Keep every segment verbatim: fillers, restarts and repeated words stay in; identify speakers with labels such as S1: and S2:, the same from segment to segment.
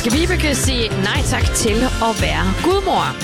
S1: Skal Vibeke sige nej tak til at være gudmor?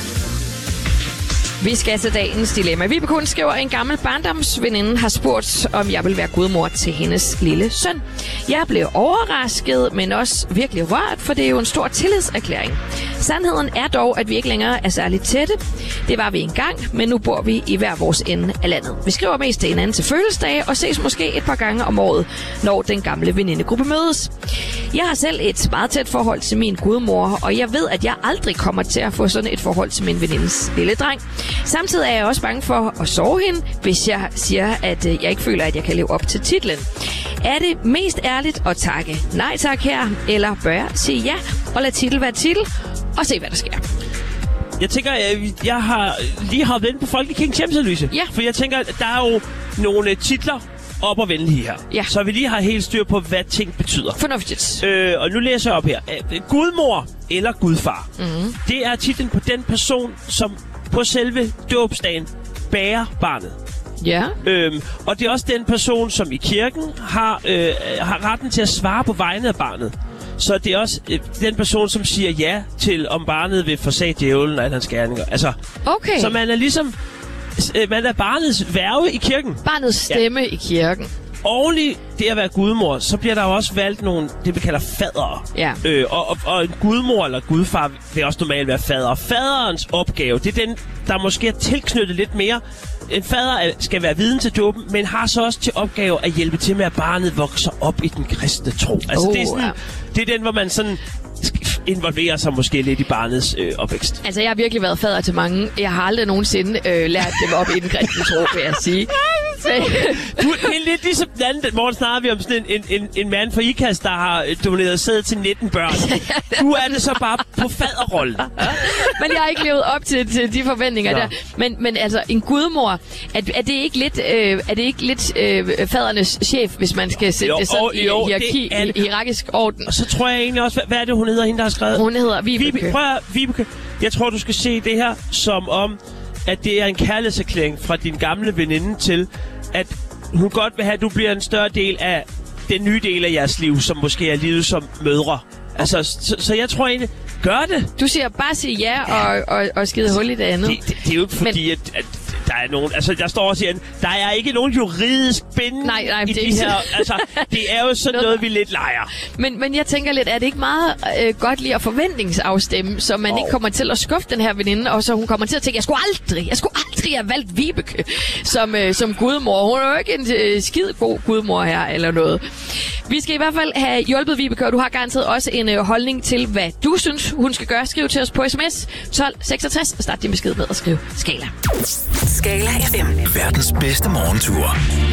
S1: Vi skal til dagens dilemma. Vibeke hun skriver, en gammel barndomsveninde har spurgt, om jeg vil være gudmor til hendes lille søn. Jeg blev overrasket, men også virkelig rørt, for det er jo en stor tillidserklæring. Sandheden er dog, at vi ikke længere er særligt tætte. Det var vi engang, men nu bor vi i hver vores ende af landet. Vi skriver mest til hinanden til fødselsdage og ses måske et par gange om året, når den gamle venindegruppe mødes. Jeg har selv et meget tæt forhold til min gudmor, og jeg ved, at jeg aldrig kommer til at få sådan et forhold til min venindes lille dreng. Samtidig er jeg også bange for at sove hende, hvis jeg siger, at jeg ikke føler, at jeg kan leve op til titlen. Er det mest ærligt at takke nej tak her, eller bør jeg sige ja og lade titel være titel, og se, hvad der sker?
S2: Jeg tænker, jeg, jeg har lige hoppet ind på Folkekirkens hjemmeside,
S1: Ja.
S2: For jeg tænker, der er jo nogle titler op og vende lige her.
S1: Ja.
S2: Så vi lige har helt styr på, hvad ting betyder.
S1: Fornuftigt.
S2: Øh, og nu læser jeg op her. Gudmor eller gudfar.
S1: Mm-hmm.
S2: Det er titlen på den person, som på selve dåbsdagen bærer barnet.
S1: Ja.
S2: Øhm, og det er også den person, som i kirken har, øh, har retten til at svare på vegne af barnet. Så det er også øh, den person, som siger ja til, om barnet vil forsage djævlen og alle hans gerninger. Altså,
S1: Okay.
S2: så man er ligesom... Øh, man er barnets værge i kirken.
S1: Barnets stemme ja. i kirken.
S2: Oven i det at være gudmor, så bliver der jo også valgt nogle, det vi kalder fadere.
S1: Ja.
S2: Øh, og, og, og en gudmor eller gudfar vil også normalt være fader. Faderens opgave, det er den, der måske er tilknyttet lidt mere. En fader skal være viden til dåben, men har så også til opgave at hjælpe til med, at barnet vokser op i den kristne tro. Altså,
S1: oh,
S2: det, er sådan,
S1: ja.
S2: det er den, hvor man sådan involverer sig måske lidt i barnets øh, opvækst.
S1: Altså, jeg har virkelig været fader til mange. Jeg har aldrig nogensinde øh, lært dem op i den kristne tro, vil jeg sige.
S2: Du, det er lidt ligesom den anden morgen snakker vi om sådan en, en, en, en mand fra I K A S, der har doneret sæd til nitten børn. Du er det så bare på faderrollen.
S1: Men jeg har ikke levet op til, til de forventninger ja. der. Men, men altså, en gudmor, er, er det ikke lidt, øh, er det ikke lidt øh, fadernes chef, hvis man skal sætte
S2: jo,
S1: det sådan
S2: og,
S1: i
S2: jo,
S1: hierarki,
S2: er,
S1: i hierarkisk orden?
S2: Og så tror jeg egentlig også, hvad, hvad er det, hun hedder, hende der har skrevet?
S1: Hun hedder Vibeke.
S2: Vibeke. Prøv at, Vibeke, jeg tror, du skal se det her som om, at det er en kærlighedserklæring fra din gamle veninde til, at hun godt vil have, at du bliver en større del af den nye del af jeres liv, som måske er livet som mødre. Altså, så, så jeg tror egentlig, gør det.
S1: Du siger bare sige ja og, og, og skide hul i det andet.
S2: Det, det, det er jo ikke fordi, Men... at, at der er nogen... Altså, der står også, at der er ikke nogen juridisk bindende
S1: nej, nej,
S2: i
S1: det
S2: de her... Altså, det er jo sådan noget, noget vi lidt leger.
S1: Men, men jeg tænker lidt, er det ikke meget øh, godt lige at forventningsafstemme, så man oh. ikke kommer til at skuffe den her veninde, og så hun kommer til at tænke, jeg skulle aldrig, jeg skulle aldrig have valgt Vibeke som, øh, som gudmor. Hun er jo ikke en øh, skide god gudmor her, eller noget. Vi skal i hvert fald have hjulpet Vibeke, og du har garanteret også en øh, holdning til, hvad du synes, hun skal gøre. Skriv til os på sms tolv seksogtres og start din besked med at skrive Skala.
S3: Skala F M. Verdens bedste morgentur.